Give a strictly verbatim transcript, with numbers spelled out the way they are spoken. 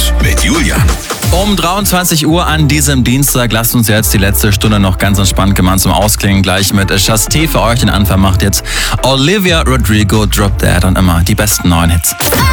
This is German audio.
mit Julian. Um dreiundzwanzig Uhr an diesem Dienstag, lasst uns jetzt die letzte Stunde noch ganz entspannt gemeinsam ausklingen. Gleich mit Chastee für euch. Den Anfang macht jetzt Olivia Rodrigo, Drop Dead und immer die besten neuen Hits.